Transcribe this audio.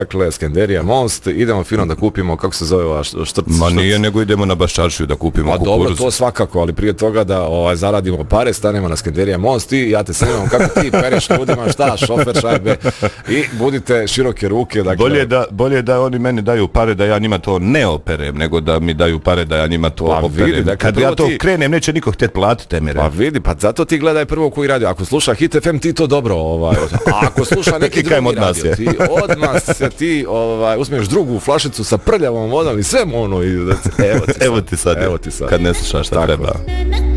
Dakle, Skenderija Most, idemo fino da kupimo, kako se zove ova štrc? Ma nije, nego idemo na Baščaršiju da kupimo kukuruz. Dobro, to svakako, ali prije toga da zaradimo pare, stanemo na Skenderija Most i ja te snimam kako ti pereš ljudima, šta, šofer, šajbe, i budite široke ruke. Dakle, bolje da oni meni daju pare da ja njima to ne operem, nego da mi daju pare da ja njima to operem. Vidi, dakle, kad ja to krenem, neće niko htjeti platiti temere. Pa vidi, pa zato ti gledaj prvo koji radi. Ako sluša Hit FM, ti to dobro, a ako sluša neki drugi radio, ti odmah se ti uzmeš drugu flašicu sa prljavom vodom i sve ono i evo ti sad, kad ne slušaš šta treba.